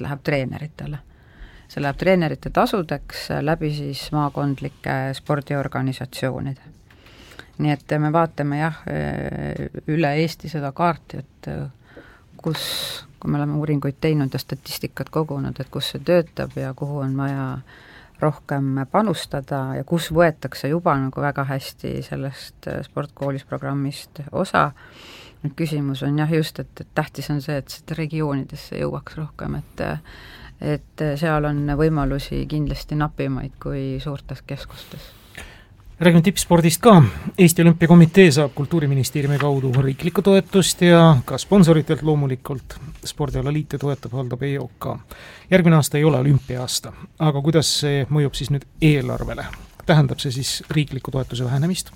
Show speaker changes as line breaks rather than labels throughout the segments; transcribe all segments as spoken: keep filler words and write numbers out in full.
tasudest läheb treeneritele. See läheb treenerite tasudeks läbi siis maakondlike spordiorganisatsioonide. Nii et me vaatame jah, üle Eesti seda kaarti, et kus, kui me oleme uuringuid teinud ja statistikat kogunud, et kus see töötab ja kuhu on vaja rohkem panustada ja kus võetakse juba nagu väga hästi sellest sportkoolis programmist osa. Nüüd küsimus on jah just, et, et tähtis on see, et seda regioonidesse jõuaks rohkem, et, et seal on võimalusi kindlasti napimaid kui suurtes keskustes.
Räägime tippspordist ka. Eesti Olümpiakomitee saab Kultuuriministeeriumi kaudu riiklikku toetust ja ka sponsoritelt loomulikult. Spordialaliite toetab, haldab E O K. Järgmine aasta ei ole olümpiaasta, aga kuidas see mõjub siis nüüd eelarvele? Tähendab see siis riikliku toetuse vähenemist?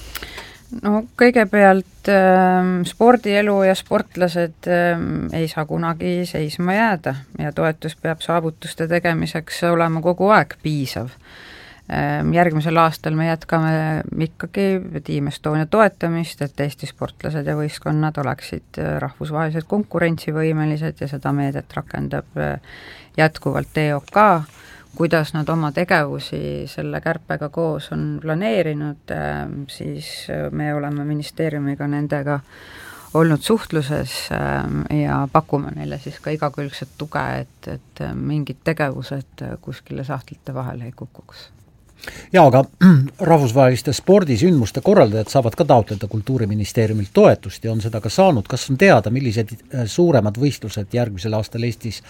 No kõigepealt äh, spordielu ja sportlased äh, ei saa kunagi seisma jääda ja toetus peab saavutuste tegemiseks olema kogu aeg piisav. Järgmisel aastal me jätkame ikkagi Team Estonia toetamist, et Eesti sportlased ja võistkonnad oleksid rahvusvaheliselt konkurentsivõimelised ja seda meedet rakendab jätkuvalt E O K. Kuidas nad oma tegevusi selle kärpega koos on planeerinud, siis me oleme ministeeriumiga nendega olnud suhtluses ja pakume neile siis ka igakülgset tuge, et, et mingid tegevused kuskile sahtlite vahele ei kukuks.
Ja, aga rahvusvaheliste spordisündmuste korraldajad saavad ka taotleda Kultuuriministeeriumilt toetust ja on seda ka saanud. Kas on teada, millised suuremad võistlused järgmisel aastal Eestis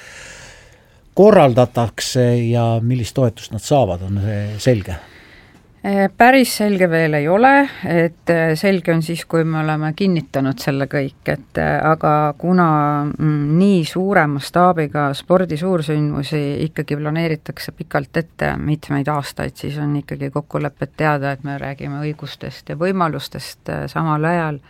korraldatakse ja millist toetust nad saavad, on see selge?
Päris selge veel ei ole, et selge on siis, kui me oleme kinnitanud selle kõik, et aga kuna nii suure mastaabiga spordi suursündmusi ikkagi planeeritakse pikalt ette mitmeid aastaid, siis on ikkagi kokkulepped teada, et me räägime õigustest ja võimalustest samal ajal.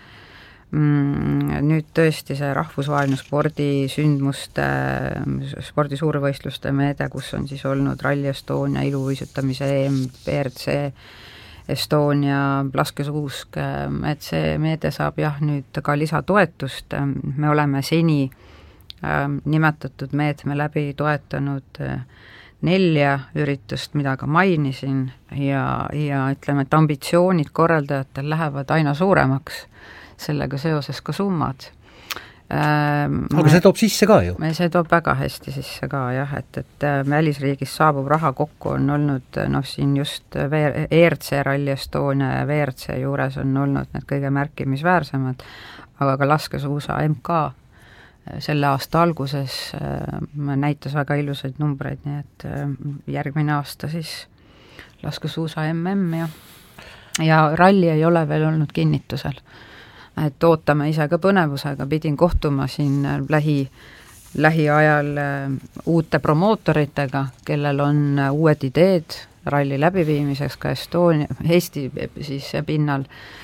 Nüüd tõesti see rahvusvaheline spordisündmuste, spordi suurvõistluste meede, kus on siis olnud Rally Estonia, iluuisutamise E M, B R C Estonia, laskesuusk, et see meede saab jah nüüd ka lisatoetust. Me oleme seni nimetatud meetme läbi toetanud nelja üritust, mida ka mainisin ja, ja ütleme, et ambitsioonid korraldajatel lähevad aina suuremaks, sellega seoses ka summad.
Aga see toob sisse ka ju?
See toob väga hästi sisse ka jah, et, et välisriigis saabub raha kokku on olnud, noh siin just E R C Rally Estonia ja V R C juures on olnud need kõige märkimisväärsemad, aga ka laskesuusa M K selle aasta alguses näitas väga ilusaid numbreid, nii et järgmine aasta siis laskesuusa M M ja, ja ralli ei ole veel olnud kinnitusel. Et ootame ise ka põnevusega, pidin kohtuma siin lähi, lähiajal uute promootoritega, kellel on uued ideed ralli läbiviimiseks ka Estonia, Eesti siis pinnal,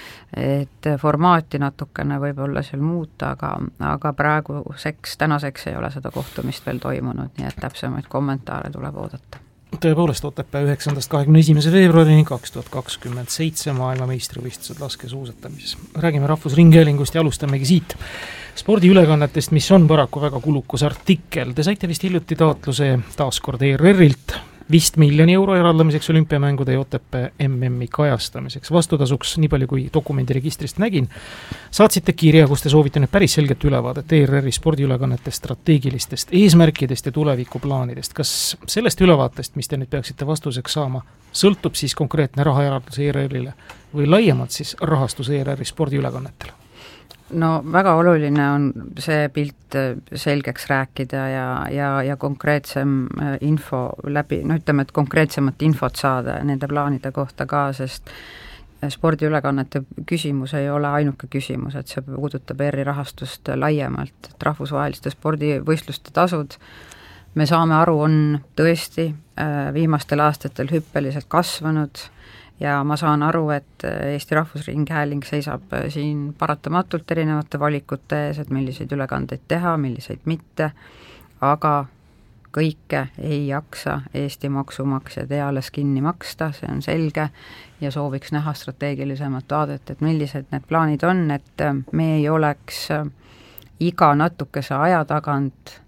et formaati natukene võib-olla seal muuta, aga, aga praegu seks, tänaseks ei ole seda kohtumist veel toimunud, nii et täpsemaid kommentaare tuleb oodata.
Tõepoolest Otepää üheksandast kahekümne esimese veebruarini kaks tuhat kakskümmend seitse maailma meistrivõistlused laskesuusatamises. Räägime Rahvusringhäälingust ja alustamegi siit spordiülekannetest, mis on paraku väga kulukus artikkel. Te saite vist hiljuti taotluse taaskord E R R-ilt vist miljoni euro eraldamiseks olümpiamängude ja Otepää M M-i kajastamiseks. Vastutasuks, nii palju kui dokumendiregistrist nägin, saatsite kirja, kus te soovite nüüd päris selget ülevaadet E R R-i spordiülekannetest, strateegilistest eesmärkidest ja tulevikuplaanidest. Kas sellest ülevaatest, mis te nüüd peaksite vastuseks saama, sõltub siis konkreetne rahaeraldus E R R-ile või laiemalt siis rahastus E R R-i spordiülekannetele?
No väga oluline on see pilt selgeks rääkida ja, ja, ja konkreetsem info läbi, no ütleme, et konkreetsemat infot saada nende plaanide kohta ka, sest spordiülekannete küsimus ei ole ainuke küsimus, et see puudutab E R R-i rahastust laiemalt, et rahvusvaheliste spordivõistluste tasud, me saame aru, on tõesti viimastel aastatel hüppeliselt kasvanud ja ma saan aru, et Eesti Rahvusringhääling seisab siin paratamatult erinevate valikute ees, et milliseid ülekandeid teha, milliseid mitte, aga kõike ei jaksa Eesti maksumaksjad eales kinni maksta, see on selge ja sooviks näha strateegilisemat vaadet, et millised need plaanid on, et me ei oleks iga natukese aja tagant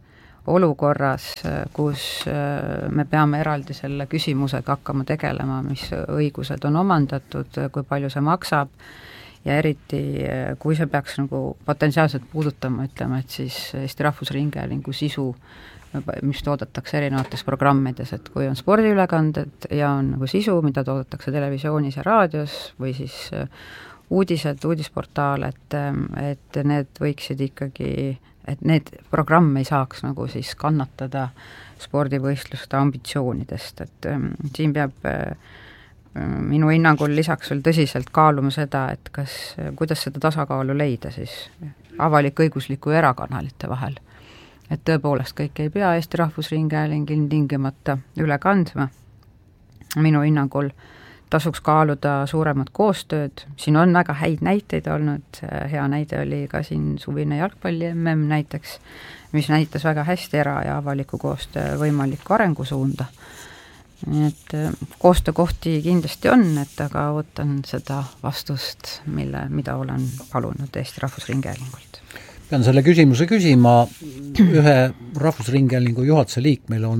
olukorras, kus me peame eraldi selle küsimusega hakkama tegelema, mis õigused on omandatud, kui palju see maksab, ja eriti, kui see peaks nagu potentsiaalselt puudutama, ütleme, et siis Eesti Rahvusringhäälingu sisu, mis toodetakse erinevates programmides, et kui on spordiülekanded ja on nagu sisu, mida toodetakse televisioonis ja raadios või siis uudised, uudisportaal, et, et need võiksid ikkagi, et need programme ei saaks nagu siis kannatada spordivõistluste ambitsioonidest, et siin peab minu hinnangul lisaks veel tõsiselt kaaluma seda, et kas, kuidas seda tasakaalu leida siis avalik-õigusliku erakanalite vahel. Et tõepoolest kõik ei pea Eesti Rahvusringhääling ilmtingimata üle kandma. Minu hinnangul tasuks kaaluda suuremat koostööd, siin on väga häid näiteid olnud, hea näide oli ka siin suvine jalgpalli M M näiteks, mis näitas väga hästi era- ja avaliku koostöö võimalikku arengusuunda. Nii et koostöökohti kindlasti on, et aga ootan seda vastust, mille, mida olen palunud Eesti Rahvusringhäälingult.
Pean selle küsimuse küsima, ühe Rahvusringhäälingu juhatuse liikmel on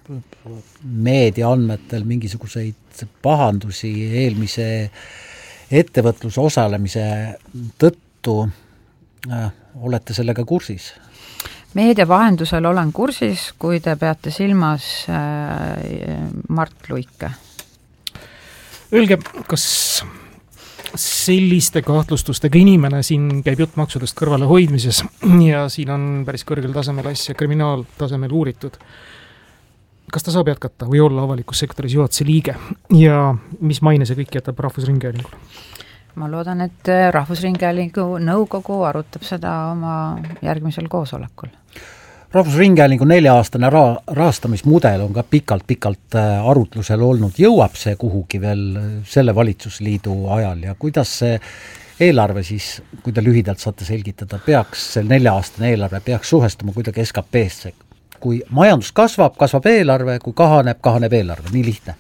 meedia andmetel mingisuguseid pahandusi eelmise ettevõtluse osalemise tõttu. Olete sellega kursis?
Meedia vahendusel olen kursis, kui te peate silmas äh, Mart Luike.
Öelge, kas selliste kahtlustustega inimene, siin käib jutt maksudest kõrvale hoidmises ja siin on päris kõrgel tasemel asja kriminaaltasemel uuritud. Kas ta saab jätkata või olla avalikus sektoris juhatuse liige ja mis maine see kõik jätab Rahvusringhäälingule?
Ma loodan, et Rahvusringhäälingu nõukogu arutab seda oma järgmisel koosolekul.
Rahvusringhäälingu nelja-aastane ra- rahastamismudel on ka pikalt-pikalt arutlusel olnud. Jõuab see kuhugi veel selle valitsusliidu ajal ja kuidas see eelarve siis, kui te lühidalt saate selgitada, peaks, see nelja-aastane eelarve peaks suhestuma kuidagi S K P-sse? Kui majandus kasvab, kasvab eelarve, kui kahaneb, kahaneb eelarve, nii lihtne?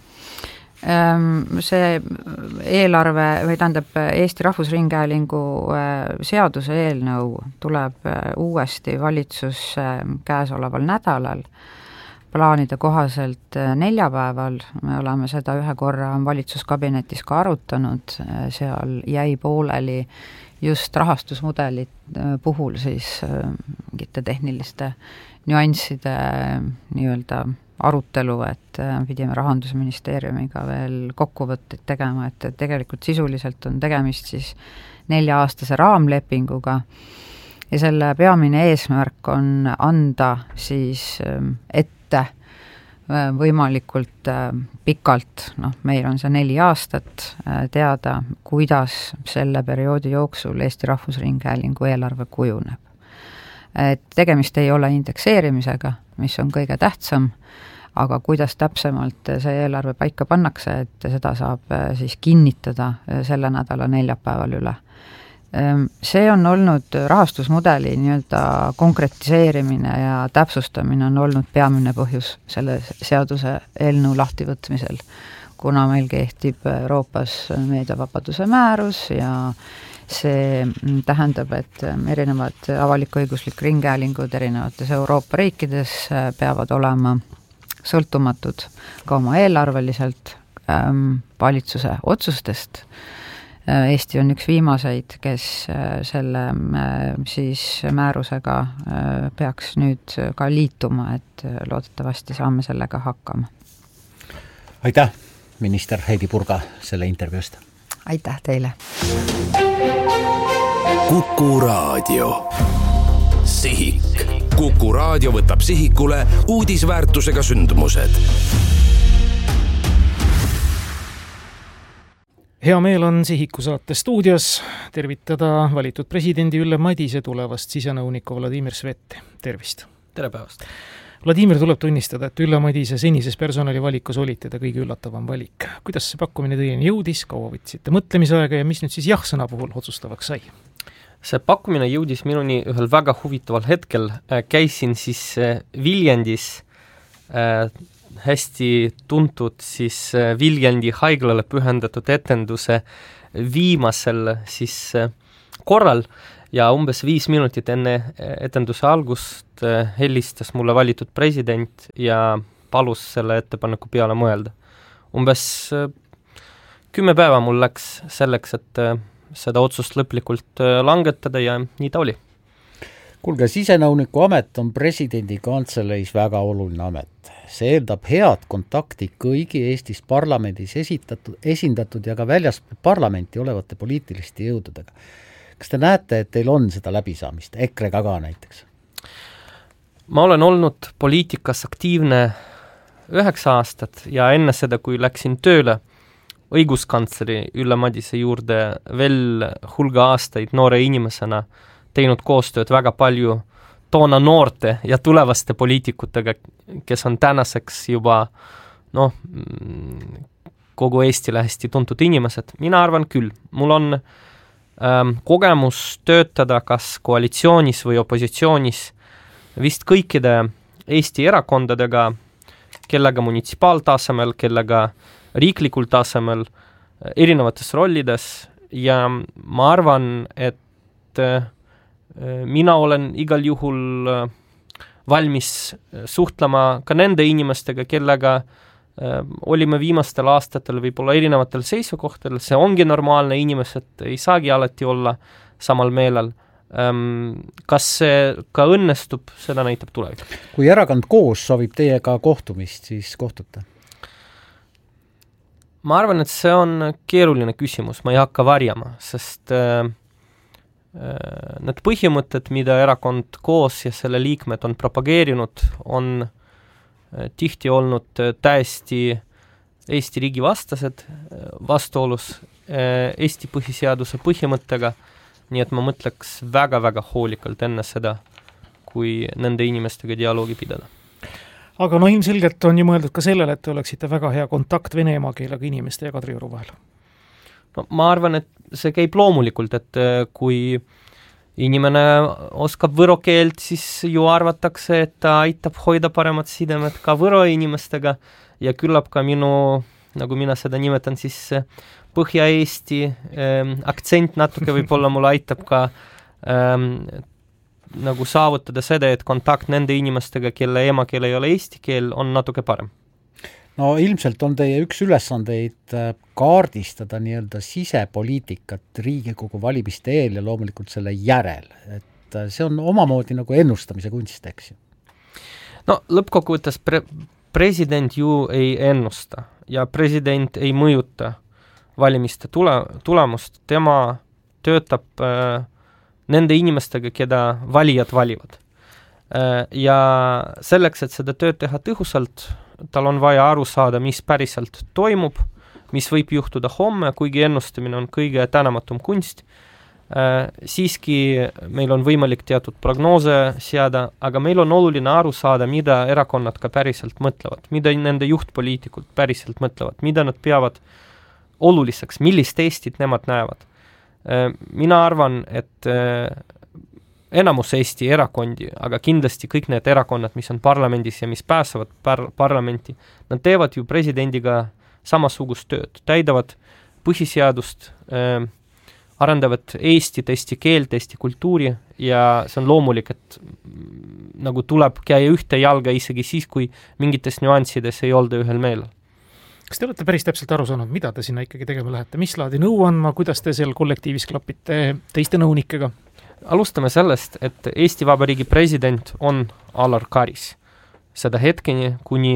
See eelarve või tähendab Eesti Rahvusringhäälingu seaduse eelnõu tuleb uuesti valitsusse käesoleval nädalal, plaanide kohaselt neljapäeval. Me oleme seda ühe korra valitsuskabinetis ka arutanud, seal jäi pooleli just rahastusmudelit puhul siis mingite tehniliste nüansside nii-öelda arutelu, et pidime Rahandusministeeriumiga veel kokkuvõtteid tegema, et tegelikult sisuliselt on tegemist siis nelja-aastase raamlepinguga ja selle peamine eesmärk on anda siis ette võimalikult pikalt, noh, meil on see neli aastat, teada, kuidas selle perioodi jooksul Eesti Rahvusringhäälingu eelarve kujuneb. Et tegemist ei ole indekseerimisega, mis on kõige tähtsam, aga kuidas täpsemalt see eelarve paika pannakse, et seda saab siis kinnitada selle nädala neljapäeval üle. See on olnud rahastusmudeli nii-öelda konkretiseerimine ja täpsustamine on olnud peamine põhjus selle seaduse eelnõu lahtivõtmisel, kuna meil kehtib Euroopas meediavabaduse määrus ja see tähendab, et erinevad avalik-õiguslik ringhäälingud erinevates Euroopa riikides peavad olema sõltumatud ka oma eelarveliselt ähm, valitsuse otsustest. Eesti on üks viimaseid, kes selle äh, siis määrusega äh, peaks nüüd ka liituma, et loodetavasti saame sellega hakkama.
Aitäh, minister Heidi Purga, selle intervjuust.
Aitäh teile.
Kuku Raadio. Sihik. Kuku Raadio võtab sihikule uudisväärtusega sündmused.
Hea meel on Sihiku saate stuudios tervitada valitud presidendi Ülle Madise tulevast sisenõuniku Vladimir Sveti. Tervist!
Tere päevast!
Vladimir, tuleb tunnistada, et Ülle Madise senises personalivalikus olite ta kõige üllatavam valik. Kuidas see pakkumine teieni jõudis, kaua võtsite mõtlemisaega ja mis nüüd siis jah-sõna puhul otsustavaks sai?
See pakkumine jõudis minuni ühel väga huvitaval hetkel. Käisin siis Viljandis äh, hästi tuntud siis Viljandi haiglale pühendatud etenduse viimasel siis korral ja umbes viis minutit enne etenduse algust helistas mulle valitud president ja palus selle ettepaneku peale mõelda. Umbes kümme päeva mul läks selleks, et seda otsust lõplikult langetada ja nii ta oli.
Kuulge, sisenõuniku amet on presidendi kantseleis väga oluline amet. See eeldab head kontakti kõigi Eestis parlamendis esitatud, esindatud ja ka väljaspool parlamenti olevate poliitiliste jõududega. Kas te näete, et teil on seda läbisaamist, EKRE-ga ka näiteks?
Ma olen olnud poliitikas aktiivne üheksa aastat ja enne seda, kui läksin tööle õiguskantsleri Ülle Madise juurde veel hulga aastaid noore inimesena, teinud koostööd väga palju toona noorte ja tulevaste poliitikutega, kes on tänaseks juba noh, kogu Eestile hästi tuntud inimesed. Mina arvan küll, mul on ähm, kogemus töötada kas koalitsioonis või opositsioonis vist kõikide Eesti erakondadega, kellega munitsipaaltasemel, kellega riiklikul tasemel, erinevates rollides ja ma arvan, et mina olen igal juhul valmis suhtlema ka nende inimestega, kellega olime viimastel aastatel võib-olla erinevatel seisukohtel, see ongi normaalne, inimesed ei saagi alati olla samal meelel. Kas see ka õnnestub, seda näitab tulevik.
Kui erakond koos soovib teiega kohtumist, siis kohtute?
Ma arvan, et see on keeruline küsimus, ma ei hakka varjama, sest need põhimõtted, mida erakond koos ja selle liikmed on propageerinud, on tihti olnud täiesti Eesti riigi vastased vastuolus Eesti põhiseaduse põhimõttega, nii et ma mõtleks väga-väga hoolikalt enne seda, kui nende inimestega dialoogi pidada.
Aga no ilmselgelt on ju mõeldud ka sellele, et te oleksite väga hea kontakt vene emakeelega inimeste ja Kadrioru vahel.
No, ma arvan, et see käib loomulikult, et kui inimene oskab võro keelt, siis ju arvatakse, et ta aitab hoida paremat sidemed ka võro inimestega ja küllap ka minu, nagu mina seda nimetan, siis Põhja-Eesti ähm, aktsent natuke võib-olla mulle aitab ka ähm, nagu saavutada seda, et kontakt nende inimestega, kelle emakeel ei ole eesti keel, on natuke parem.
No ilmselt on teie üks ülesandeid kaardistada nii-öelda sisepoliitikat Riigikogu valimiste eel ja loomulikult selle järel. Et see on omamoodi nagu ennustamise kunst, eks ju?
No lõppkokkuvõttes pre- president ju ei ennusta ja president ei mõjuta valimiste tule, tulemust. Tema töötab äh, nende inimestega, keda valijad valivad. Äh, ja selleks, et seda tööd teha tõhusalt, tal on vaja aru saada, mis päriselt toimub, mis võib juhtuda homme, kuigi ennustamine on kõige tänamatum kunst. Äh, siiski meil on võimalik teatud prognoose seada, aga meil on oluline aru saada, mida erakonnad ka päriselt mõtlevad, mida nende juhtpoliitikud päriselt mõtlevad, mida nad peavad oluliseks, millist Eestit nemad näevad. Äh, mina arvan, et äh, enamus Eesti erakondi, aga kindlasti kõik need erakonnad, mis on parlamendis ja mis pääsevad par- parlamenti, nad teevad ju presidendiga samasugust tööd, täidavad põhiseadust, äh, arendavad Eestit, Eesti keelt, Eesti kultuuri ja see on loomulik, et nagu tuleb käia ühte jalga isegi siis, kui mingites nüanssides ei olda ühel meelel.
Kas te olete päris täpselt aru saanud, mida te sinna ikkagi tegema lähete? Mis laadi nõu andma, kuidas te seal kollektiivis klapite teiste nõunikega?
Alustame sellest, et Eesti Vabariigi president on Alar Karis. Seda hetkeni, kuni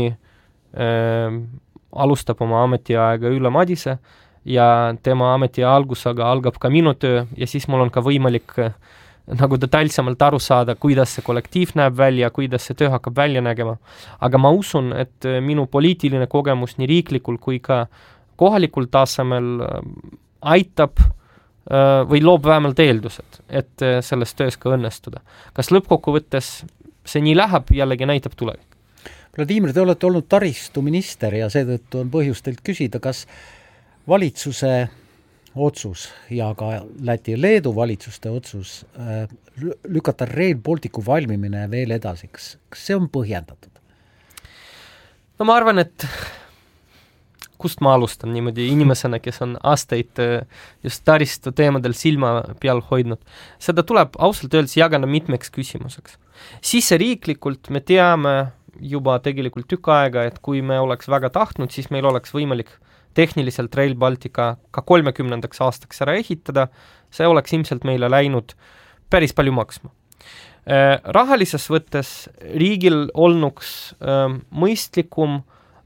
äh, alustab oma ametiaega Ülle Madise ja tema ameti algusaga algab ka minu töö ja siis mul on ka võimalik äh, nagu detailsemalt aru saada, kuidas see kollektiiv näeb välja, kuidas see töö hakkab välja nägema. Aga ma usun, et minu poliitiline kogemus nii riiklikul kui ka kohalikul tasemel äh, aitab või loob vähemalt eeldused, et selles töös ka õnnestuda. Kas lõppkokkuvõttes see nii läheb, jällegi näitab tulevik?
Vladimir, te olete olnud taristuminister ja seetõttu on põhjus teilt küsida, kas valitsuse otsus ja ka Läti ja Leedu valitsuste otsus lükata Rail Balticu valmimine veel edasi, kas see on põhjendatud?
No ma arvan, et kust ma alustan niimoodi inimesena, kes on aastaid just taristu teemadel silma peal hoidnud. Seda tuleb ausalt öeldes jagada mitmeks küsimuseks. Siseriiklikult me teame juba tegelikult tükk aega, et kui me oleks väga tahtnud, siis meil oleks võimalik tehniliselt Rail Baltica ka kolmekümnendaks aastaks ära ehitada, see oleks ilmselt meile läinud päris palju maksma. Rahalises võttes riigil olnuks äh, mõistlikum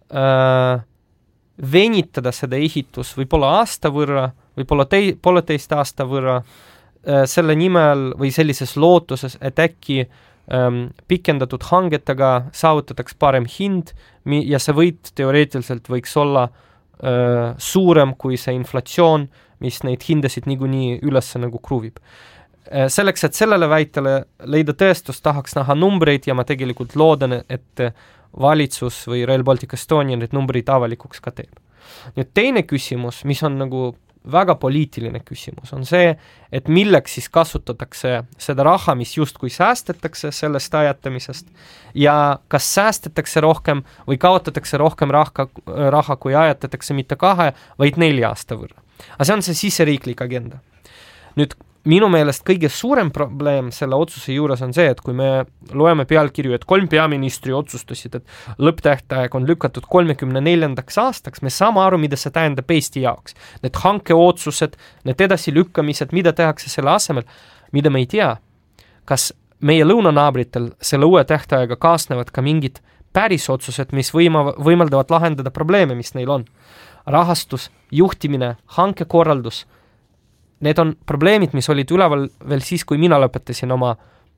äh, venitada seda ehitus võib-olla aasta võrra, võib-olla tei, pooleteist aasta võrra äh, selle nimel või sellises lootuses, et äkki ähm, pikendatud hangetega saavutatakse parem hind mi- ja see võit teoreetiliselt võiks olla äh, suurem kui see inflatsioon, mis neid hindasid niikuinii üles nagu kruvib. Selleks, et sellele väitele leida tõestust, tahaks näha numbreid ja ma tegelikult loodan, et valitsus või Rail Baltic Estonia need numbrid avalikuks ka teeb. Nüüd teine küsimus, mis on nagu väga poliitiline küsimus, on see, et milleks siis kasutatakse seda raha, mis justkui säästetakse sellest ajatamisest ja kas säästetakse rohkem või kaotatakse rohkem raha, raha kui ajatatakse mitte kahe, vaid nelja aasta võrra. Aga see on see siseriiklik agenda. Nüüd minu meelest kõige suurem probleem selle otsuse juures on see, et kui me loeme pealkirju, et kolm peaministri otsustasid, et lõpptähtaeg on lükatud kolmekümne neljandaks aastaks, me saame aru, mida see tähendab Eesti jaoks. Need hankeotsused, need edasilükkamised, mida tehakse selle asemel, mida me ei tea. Kas meie lõunanaabritel selle uue tähtaega kaasnevad ka mingid päris otsused, mis võima, võimaldavad lahendada probleeme, mis neil on. Rahastus, juhtimine, hankekorraldus, need on probleemid, mis olid üleval veel siis, kui mina lõpetasin oma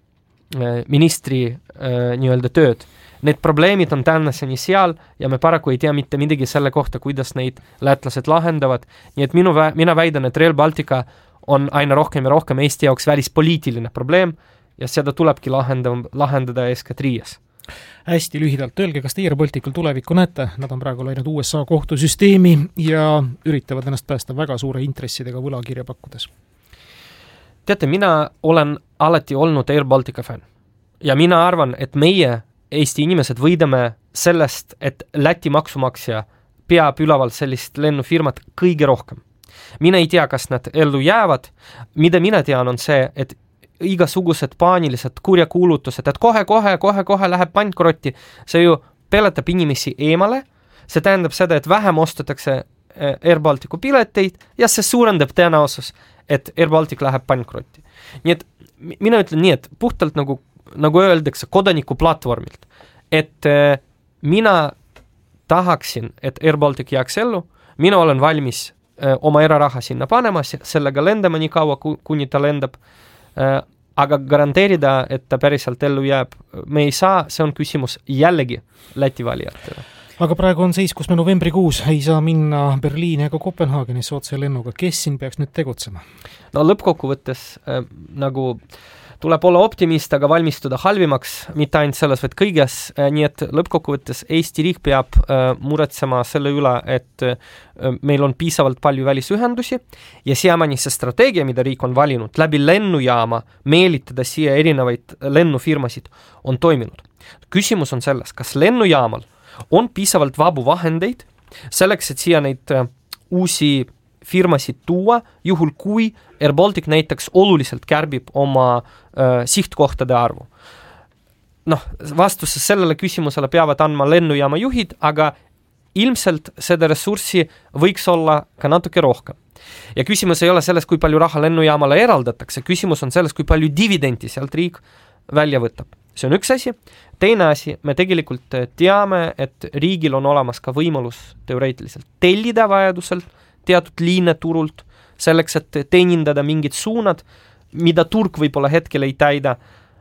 äh, ministri äh, nii-öelda tööd. Need probleemid on tänaseni seal ja me paraku ei tea mitte midagi selle kohta, kuidas neid lätlased lahendavad. Nii et minu, mina väidan, et Rail Baltica on aina rohkem ja rohkem Eesti jaoks välispoliitiline probleem ja seda tulebki lahendada, lahendada eeskätt Riias.
Hästi lühidalt, öelge, kas teie Rail Balticul tulevikku näete? Nad on praegu läinud U S A kohtusüsteemi ja üritavad ennast päästa väga suure intressidega võlakirja pakkudes.
Teate, mina olen alati olnud Air Baltica fan ja mina arvan, et meie Eesti inimesed võidame sellest, et Läti maksumaksja peab üleval sellist lennufirmat kõige rohkem. Mina ei tea, kas nad ellu jäävad, mida mina tean on see, et igasugused paanilised kurjakuulutused, et kohe, kohe, kohe, kohe läheb pankrotti, see ju peletab inimesi eemale, see tähendab seda, et vähem ostetakse Air Balticu pileteid ja see suurendab tõenäosus, et Air Baltic läheb pankrotti. Nii et mina ütlen nii, et puhtalt nagu, nagu öeldakse kodaniku platvormilt, et äh, mina tahaksin, et Air Baltic jääks ellu, mina olen valmis äh, oma eraraha sinna panema, sellega lendama nii kaua, kuni ta lendab, äh, aga garanteerida, et ta päriselt ellu jääb, me ei saa, see on küsimus jällegi Läti valijatele.
Aga praegu on seis, kus me novembrikuus ei saa minna Berliini ega Kopenhaagenisse otse lennuga. Kes siin peaks nüüd tegutsema?
No lõppkokkuvõttes äh, nagu tuleb olla optimist, aga valmistuda halvimaks, mitte ainult selles, vaid kõiges, nii et lõppkokkuvõttes Eesti riik peab äh, muretsema selle üle, et äh, meil on piisavalt palju välisühendusi ja siiamaani see strateegia, mida riik on valinud, läbi lennujaama meelitada siia erinevaid lennufirmasid, on toiminud. Küsimus on selles, kas lennujaamal on piisavalt vabu vahendeid selleks, et siia neid äh, uusi firmasid tuua, juhul kui Air Baltic näiteks oluliselt kärbib oma äh, sihtkohtade arvu. Noh, vastuses sellele küsimusele peavad andma lennujaama juhid, aga ilmselt seda ressurssi võiks olla ka natuke rohkem. Ja küsimus ei ole selles, kui palju raha lennujaamale eraldatakse, küsimus on selles, kui palju dividendi sealt riik välja võtab. See on üks asi. Teine asi, me tegelikult teame, et riigil on olemas ka võimalus teoreetiliselt tellida vajadusel teatud liine turult, selleks, et teenindada mingid suunad, mida turg võib-olla hetkel ei täida.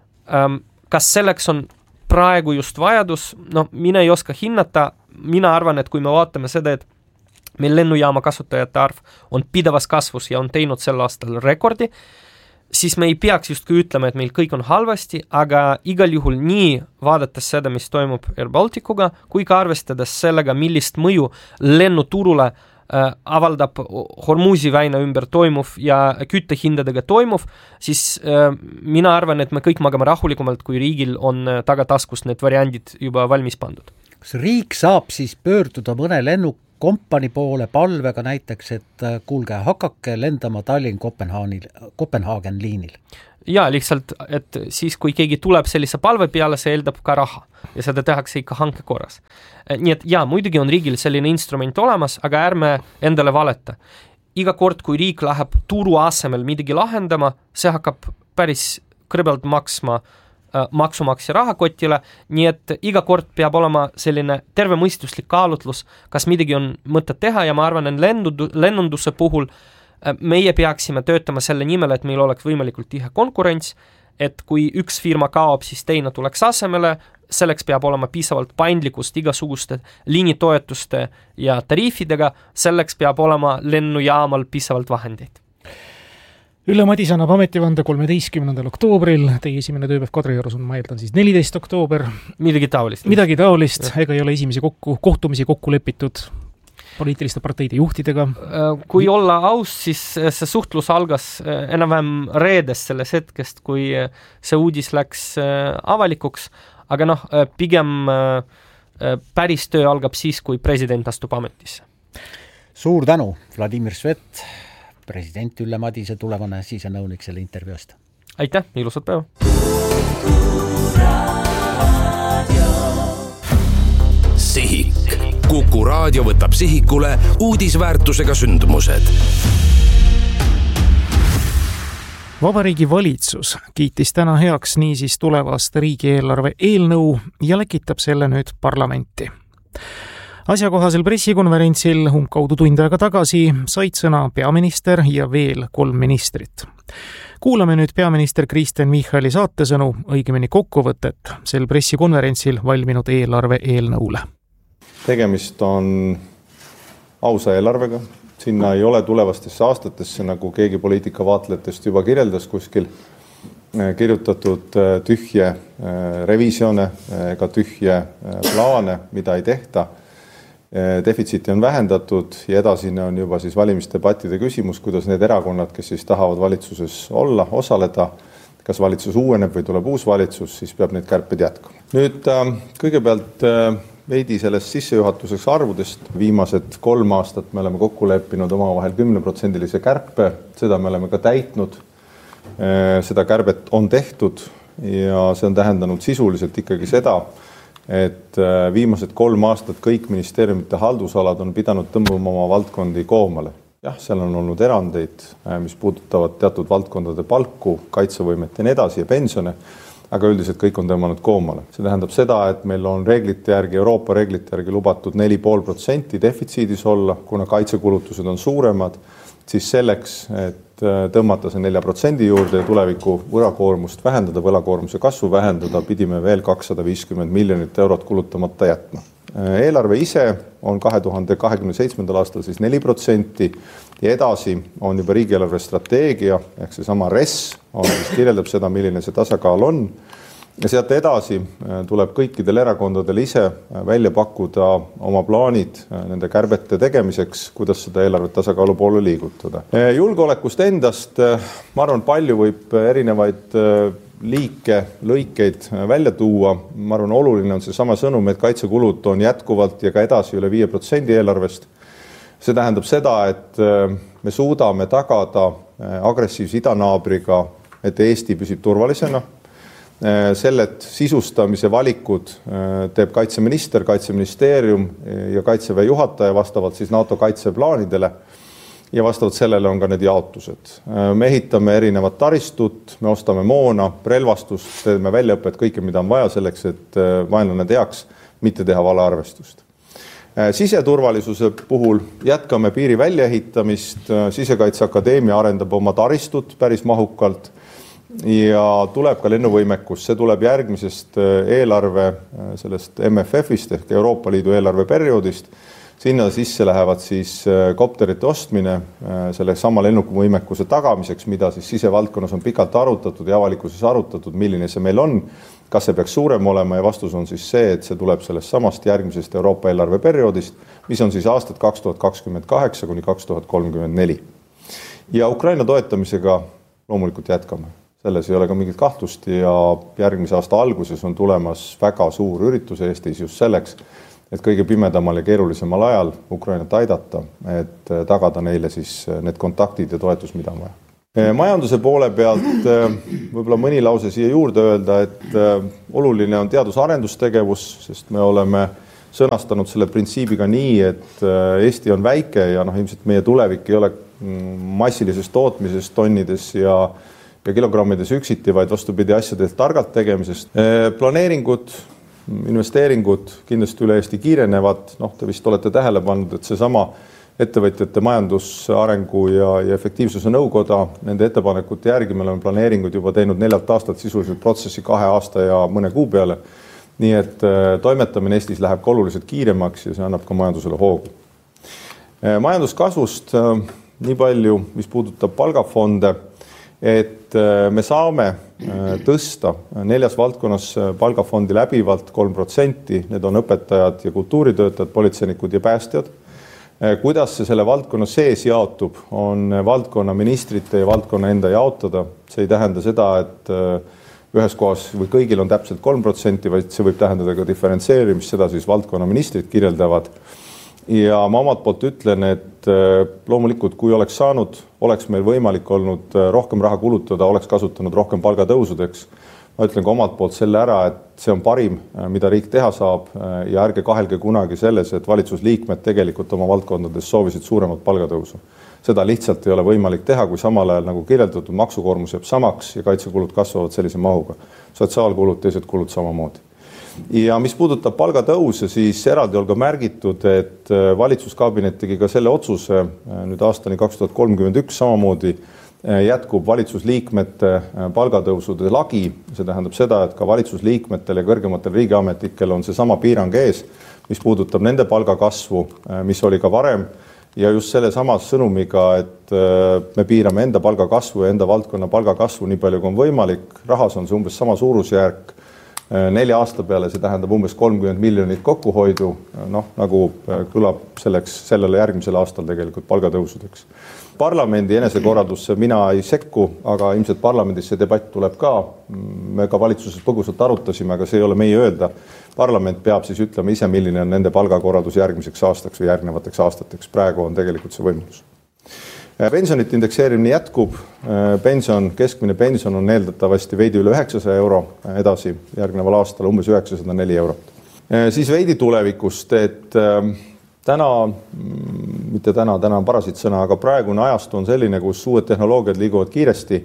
Kas selleks on praegu just vajadus? No, mina ei oska hinnata. Mina arvan, et kui me vaatame seda, et meil lennujaama kasutajate arv on pidevas kasvus ja on teinud sel aastal rekordi, siis me ei peaks justkui ütlema, et meil kõik on halvasti, aga igal juhul nii vaadates seda, mis toimub Air Balticuga, kui ka arvestades sellega, millist mõju lennuturule äh, avaldab Hormuzi väina ümber toimuv ja küttehindadega toimuv, siis äh, mina arvan, et me kõik magame rahulikumalt, kui riigil on tagataskust need variandid juba valmis pandud.
Kas riik saab siis pöörduda mõne lennu kompani poole palvega näiteks, et kuulge, hakake lendama Tallinn-Kopenhaagen liinil?
Jaa, lihtsalt, et siis kui keegi tuleb sellise palve peale, see eeldab ka raha ja seda tehakse ikka hanke korras. Nii et jaa, muidugi on riigil selline instrument olemas, aga ärme endale valeta. Iga kord, kui riik läheb turu asemel midagi lahendama, see hakkab päris kõrvalt maksma äh, maksumaksja rahakotile, nii et iga kord peab olema selline tervemõistuslik kaalutlus, kas midagi on mõtet teha ja ma arvan, et lendu- lennunduse puhul äh, meie peaksime töötama selle nimel, et meil oleks võimalikult tihe konkurents, et kui üks firma kaob, siis teine tuleks asemele, selleks peab olema piisavalt paindlikkust igasuguste liinitoetuste ja tariifidega, selleks peab olema lennujaamal piisavalt vahendeid.
Ülle Madise annab ametivande kolmeteistkümnendal oktoobril, teie esimene tööpäev Kadriorus on, ma eeldan siis neliteist oktoober.
Midagi taolist.
Midagi taolist, ega ei ole esimesi kokku, kohtumisi kokku lepitud poliitiliste parteide juhtidega.
Kui olla aus, siis see suhtlus algas enam-vähem reedes selles hetkest, kui see uudis läks avalikuks, aga noh, pigem päris töö algab siis, kui president astub ametisse.
Suur tänu, Vladimir Svet, president Ülle Madise, tulevane sisenõunik selle intervjuust.
Aitäh, ilusat päeva!
Sihik. Kuku raadio võtab sihikule uudisväärtusega sündmused.
Vabariigi valitsus kiitis täna heaks niisiis tulevast riigieelarve eelnõu ja läkitab selle nüüd parlamenti. Asjakohasel pressikonverentsil umbkaudu tund aega tagasi said sõna peaminister ja veel kolm ministrit. Kuulame nüüd peaminister Kristen Michali saatesõnu, õigemini kokkuvõtet sel pressikonverentsil valminud eelarve eelnõule.
Tegemist on ausa eelarvega, sinna ei ole tulevastesse aastatesse, nagu keegi poliitika vaatlejatest juba kirjeldas kuskil, kirjutatud tühje reviisione ega tühje plaane, mida ei tehta. Defitsiiti on vähendatud ja edasine on juba siis valimisdebattide küsimus, kuidas need erakonnad, kes siis tahavad valitsuses olla, osaleda, kas valitsus uueneb või tuleb uus valitsus, siis peab need kärped jätkama. Nüüd kõigepealt veidi sellest sissejuhatuseks arvudest. Viimased kolm aastat me oleme kokku leppinud omavahel kümneprotsendilise kärpe, seda me oleme ka täitnud. Seda kärbet on tehtud ja see on tähendanud sisuliselt ikkagi seda, et viimased kolm aastat kõik ministeeriumite haldusalad on pidanud tõmbama oma valdkondi koomale. Jah, seal on olnud erandeid, mis puudutavad teatud valdkondade palku, kaitsevõimet ja nii edasi ja pensione, aga üldiselt kõik on tõmmanud koomale. See tähendab seda, et meil on reeglite järgi, Euroopa reeglite järgi lubatud neli pool protsenti defitsiidis olla, kuna kaitsekulutused on suuremad, siis selleks, et tõmmata see nelja protsendi juurde ja tuleviku võlakoormust vähendada, võlakoormuse kasvu vähendada, pidime veel kakssada viiskümmend miljonit eurot kulutamata jätma. Eelarve ise on kahe tuhande kahekümne seitsmendal aastal siis neli protsenti ja edasi on juba riigieelarve strateegia, ehk see sama R E S on, siis kirjeldab seda, milline see tasakaal on. Ja sealt edasi tuleb kõikidel erakondadel ise välja pakkuda oma plaanid nende kärbete tegemiseks, kuidas seda eelarvet tasakaalu poole liigutada. Julgeolekust endast, ma arvan, palju võib erinevaid liike, lõikeid välja tuua. Ma arvan, oluline on see sama sõnum, et kaitsekulud on jätkuvalt ja ka edasi üle viie protsendi eelarvest. See tähendab seda, et me suudame tagada agressiivse idanaabriga, et Eesti püsib turvalisena. Sellet sisustamise valikud teeb kaitseminister, kaitseministeerium ja kaitseväe juhataja vastavalt siis NATO kaitseplaanidele ja vastavalt sellele on ka need jaotused. Me ehitame erinevat taristut, me ostame moona, relvastust, teeme väljaõpet, kõike, mida on vaja selleks, et vaenlane teaks, mitte teha valearvestust. Siseturvalisuse puhul jätkame piiri väljaehitamist, Sisekaitseakadeemia arendab oma taristut päris mahukalt ja tuleb ka lennuvõimekus, see tuleb järgmisest eelarve sellest M F F-ist ehk Euroopa Liidu eelarveperioodist. Sinna sisse lähevad siis kopterite ostmine selle sama lennukivõimekuse tagamiseks, mida siis sisevaldkonnas on pikalt arutatud ja avalikkuses arutatud, milline see meil on, kas see peaks suurem olema ja vastus on siis see, et see tuleb sellest samast järgmisest Euroopa eelarveperioodist, mis on siis aastad kaks tuhat kakskümmend kaheksa kuni kaks tuhat kolmkümmend neli. Ja Ukraina toetamisega loomulikult jätkame. Selles ei ole ka mingit kahtlust ja järgmise aasta alguses on tulemas väga suur üritus Eestis just selleks, et kõige pimedamal ja keerulisemal ajal Ukrainat aidata, et tagada neile siis need kontaktid ja toetus, mida on vaja. Majanduse poole pealt võib-olla mõni lause siia juurde öelda, et oluline on teadus-arendustegevus, sest me oleme sõnastanud selle printsiibiga nii, et Eesti on väike ja noh, ilmselt meie tulevik ei ole massilises tootmises, tonnides ja, ja kilogrammides üksiti, vaid vastupidi asjadelt targalt tegemisest. Planeeringud, investeeringud kindlasti üle Eesti kiirenevad, noh, te vist olete tähele pannud, et see sama ettevõtjate majandusarengu ja, ja efektiivsuse nõukoda, nende ettepanekute järgi me oleme planeeringud juba teinud neljalt aastat sisuliselt protsessi kahe aasta ja mõne kuu peale. Nii et toimetamine Eestis läheb ka oluliselt kiiremaks ja see annab ka majandusele hoogu. Majanduskasvust nii palju, mis puudutab palgafonde, et me saame tõsta neljas valdkonnas palgafondi läbivalt kolm protsenti, need on õpetajad ja kultuuritöötajad, politseinikud ja päästjad. Kuidas see selle valdkonna sees jaotub, on valdkonna ministrite ja valdkonna enda jaotada. See ei tähenda seda, et ühes kohas või kõigil on täpselt kolm protsenti, vaid see võib tähendada ka diferentseerimist, seda siis valdkonna ministrid kirjeldavad. Ja ma omalt poolt ütlen, et loomulikult, kui oleks saanud, oleks meil võimalik olnud rohkem raha kulutada, oleks kasutanud rohkem palgatõusudeks. Ma ütlen ka omalt poolt selle ära, et see on parim, mida riik teha saab ja ärge kahelge kunagi selles, et valitsusliikmed tegelikult oma valdkondades soovisid suuremat palgatõusu. Seda lihtsalt ei ole võimalik teha, kui samal ajal nagu kirjeldatud maksukoormus jääb samaks ja kaitsekulud kasvavad sellise mahuga. Sotsiaalkulud, teised kulud samamoodi. Ja mis puudutab palgatõuse, siis eraldi on ka märgitud, et valitsuskabinet tegi ka selle otsuse nüüd aastani kaks tuhat kolmkümmend üks samamoodi jätkub valitsusliikmete palgatõusude lagi. See tähendab seda, et ka valitsusliikmetel ja kõrgematel riigiametikel on see sama piirang ees, mis puudutab nende palgakasvu, mis oli ka varem. Ja just selle samas sõnumiga, et me piirame enda palgakasvu ja enda valdkonna palgakasvu nii palju kui on võimalik. Rahas on see umbes sama suurusjärk. Nelja aasta peale see tähendab umbes kolmkümmend miljonit kokkuhoidu, noh, nagu kõlab selleks sellele järgmisel aastal tegelikult palgatõusudeks. Parlamendi enesekorraldusse mina ei sekku, aga ilmselt parlamendis see debatt tuleb ka. Me ka valitsuses põgusalt arutasime, aga see ei ole meie öelda. Parlament peab siis ütlema ise, milline on nende palgakorraldus järgmiseks aastaks või järgnevateks aastateks. Praegu on tegelikult see võimalus. Pensionite indekseerimine jätkub. Pension, keskmine pension on eeldatavasti veidi üle üheksasaja euro edasi järgneval aastal, umbes üheksasada neli eurot. Siis veidi tulevikust, et täna, mitte täna, täna on parasit sõna, aga praegune ajastu on selline, kus uued tehnoloogiad liiguvad kiiresti.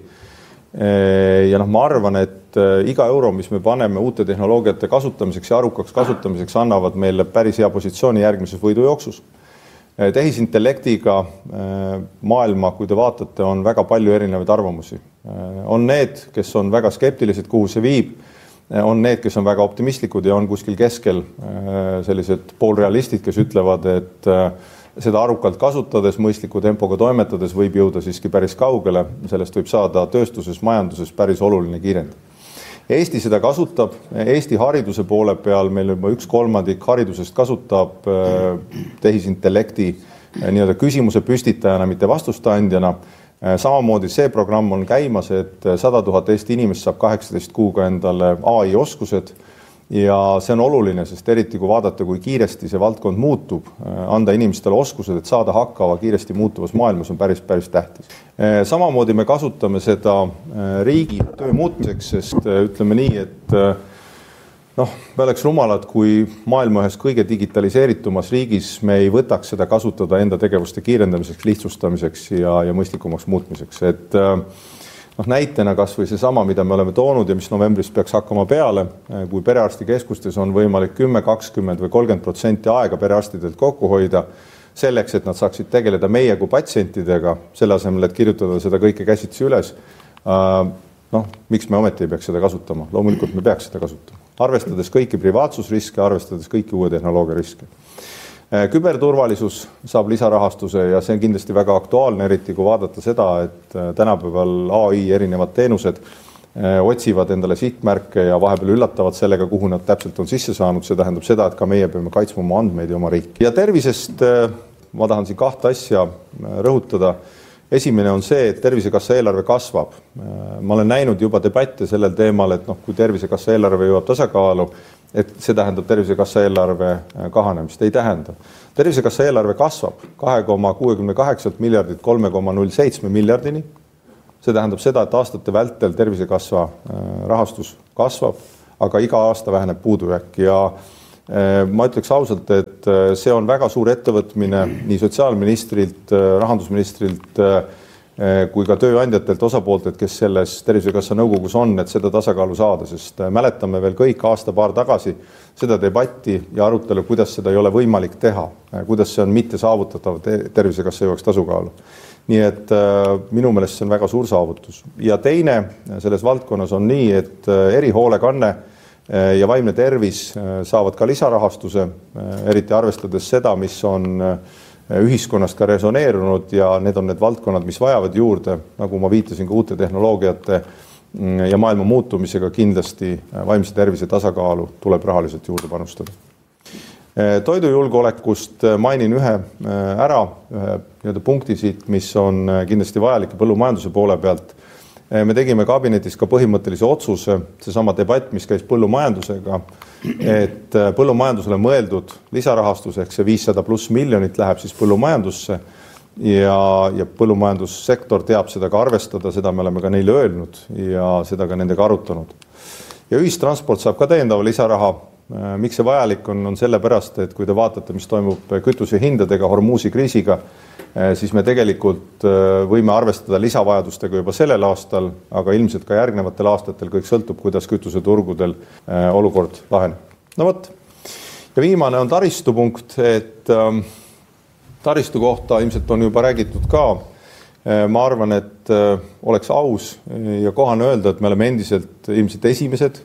Ja noh, ma arvan, et iga euro, mis me paneme uute tehnoloogiate kasutamiseks ja arukaks kasutamiseks, annavad meile päris hea positsiooni järgmises võidujooksus. Tehisintellektiga maailma, kui te vaatate, on väga palju erinevaid arvamusi. On need, kes on väga skeptilised, kuhu see viib. On need, kes on väga optimistlikud ja on kuskil keskel sellised poolrealistid, kes ütlevad, et seda arukalt kasutades, mõistliku tempoga toimetades võib jõuda siiski päris kaugele. Sellest võib saada tööstuses, majanduses päris oluline kiirend. Eesti seda kasutab, Eesti hariduse poole peal meil juba üks kolmandik haridusest kasutab tehisintellekti nii-öelda küsimuse püstitajana, mitte vastuste andjana. Samamoodi see programm on käimas, et sada tuhat Eesti inimest saab kaheksateist kuuga endale A I oskused ja see on oluline, sest eriti kui vaadata, kui kiiresti see valdkond muutub, anda inimestele oskused, et saada hakkava kiiresti muutuvas maailmas on päris, päris tähtis. Samamoodi me kasutame seda riigi töö muutmiseks, sest ütleme nii, et noh, me oleks rumalad, kui maailma ühes kõige digitaliseeritumas riigis me ei võtaks seda kasutada enda tegevuste kiirendamiseks, lihtsustamiseks ja, ja mõistlikumaks muutmiseks. Et noh, näitena kas või see sama, mida me oleme toonud ja mis novembris peaks hakkama peale, kui perearstikeskustes on võimalik kümme, kakskümmend või kolmkümmend protsenti aega perearstidelt kokku hoida, selleks, et nad saaksid tegeleda meie kui patsientidega, selle asemel, et kirjutada seda kõike käsitsi üles. Noh, miks me ometi ei peaks seda kasutama? Loomulikult me peaks seda kasutama. Arvestades kõiki privaatsusriske, arvestades kõiki uue tehnoloogia riske. Küberturvalisus saab lisarahastuse ja see on kindlasti väga aktuaalne, eriti kui vaadata seda, et tänapäeval A I erinevad teenused otsivad endale sihtmärke ja vahepeal üllatavad sellega, kuhu nad täpselt on sisse saanud. See tähendab seda, et ka meie peame kaitsma oma andmeid ja oma riiki. Ja tervisest ma tahan siin kahte asja rõhutada. Esimene on see, et Tervisekassa eelarve kasvab. Ma olen näinud juba debatte sellel teemal, et noh, kui Tervisekassa eelarve jõuab tasakaalu, et see tähendab Tervisekassa eelarve kahanemist, ei tähenda. Tervisekassa eelarve kasvab kahe koma kuuekümne kaheksalt miljardilt kolme koma null seitse miljardini. See tähendab seda, et aastate vältel Tervisekassa rahastus kasvab, aga iga aasta väheneb puudujääk ja ma ütleks ausalt, et see on väga suur ettevõtmine nii sotsiaalministrilt, rahandusministrilt kui ka tööandjatelt osapooltelt, kes selles Tervisekassa nõukogus on, et seda tasakaalu saada, sest mäletame veel kõik aasta-paar tagasi seda debatti ja arutelu, kuidas seda ei ole võimalik teha, kuidas see on mitte saavutatav Tervisekassa jõuaks tasakaalu. Nii et minu meelest see on väga suur saavutus. Ja teine selles valdkonnas on nii, et erihoolekanne ja vaimne tervis saavad ka lisarahastuse, eriti arvestades seda, mis on ühiskonnast ka resoneerunud ja need on need valdkonnad, mis vajavad juurde, nagu ma viitasin ka uute tehnoloogiate ja maailma muutumisega kindlasti vaimse tervise tasakaalu tuleb rahaliselt juurde panustada. Toidujulgeolekust mainin ühe ära, ühe punkti siit, mis on kindlasti vajalik põllumajanduse poole pealt. Me tegime kabinetis ka põhimõttelise otsuse, see sama debatt, mis käis põllumajandusega, et põllumajandusele mõeldud lisarahastus ehk see viissada pluss miljonit läheb siis põllumajandusse ja, ja põllumajandussektor teab seda ka arvestada, seda me oleme ka neile öelnud ja seda ka nendega arutanud. Ja ühistransport saab ka täiendava lisaraha. Miks see vajalik on, on sellepärast, et kui te vaatate, mis toimub kütuse hindadega, Hormuzi kriisiga, siis me tegelikult võime arvestada lisavajadustega juba sellel aastal, aga ilmselt ka järgnevatel aastatel kõik sõltub, kuidas kütuseturgudel olukord laheneb. No võt. Ja viimane on taristu punkt, et taristu kohta ilmselt on juba räägitud ka. Ma arvan, et oleks aus ja kohane öelda, et me oleme endiselt ilmselt esimesed,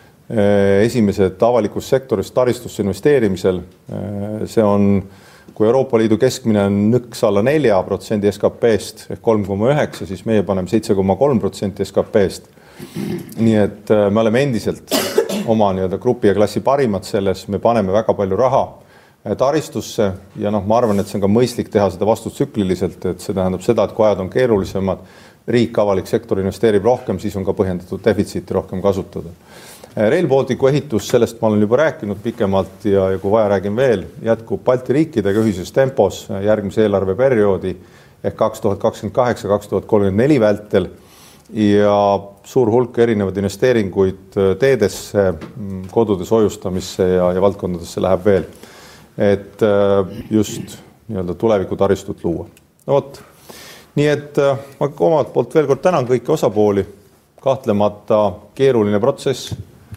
esimesed avalikus sektoris taristusse investeerimisel. See on, kui Euroopa Liidu keskmine on nõks alla nelja protsendi S K P-st ehk kolm koma üheksa, siis meie paneme seitse koma kolm protsenti S K P-st. Nii et me oleme endiselt oma nii-öelda grupi ja klassi parimad selles, me paneme väga palju raha taristusse ja noh, ma arvan, et see on ka mõistlik teha seda vastutsükliliselt, et see tähendab seda, et kui ajad on keerulisemad, riik, avalik sektor investeerib rohkem, siis on ka põhjendatud defitsiiti rohkem kasutada. Rail Balticu ehitus, sellest ma olen juba rääkinud pikemalt ja, ja kui vaja räägin veel, jätkub Balti riikidega ühises tempos järgmise eelarveperioodi ehk kaks tuhat kakskümmend kaheksa kaks tuhat kolmkümmend neli vältel ja suur hulk erinevad investeeringuid teedesse, kodude soojustamisse ja, ja valdkondadesse läheb veel, et just nii-öelda tuleviku taristut luua. No võt. Nii et ma omalt poolt veel kord tänan kõiki osapooli, kahtlemata keeruline protsess,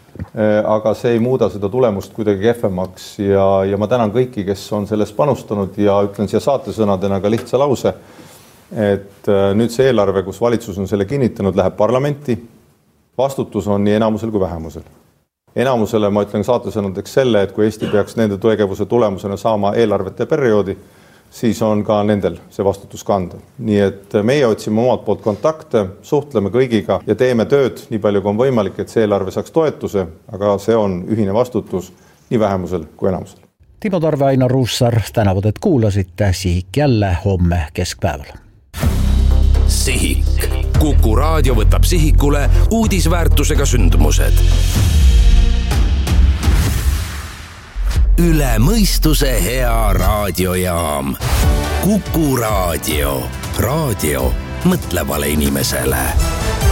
aga see ei muuda seda tulemust kuidagi kehvemaks ja, ja ma tänan kõiki, kes on selles panustanud ja ütlen siia saatesõnadena ka lihtsa lause, et nüüd see eelarve, kus valitsus on selle kinnitanud, läheb parlamenti. Vastutus on nii enamusel kui vähemusel. Enamusele ma ütlen saatesõnadeks selle, et kui Eesti peaks nende tegevuse tulemusena saama eelarvete perioodi, siis on ka nendel see vastutus kanda. Nii et meie otsime omalt poolt kontakte, suhtleme kõigiga ja teeme tööd nii palju kui on võimalik, et see eelarve saaks toetuse, aga see on ühine vastutus nii vähemusel kui enamusel.
Timo Tarve, Ainar Ruussaar, tänavad, et kuulasite. Sihik jälle homme keskpäeval.
Sihik. Kuku raadio võtab sihikule uudisväärtusega sündmused. Üle mõistuse hea raadiojaam. Kuku raadio. Raadio mõtlevale inimesele.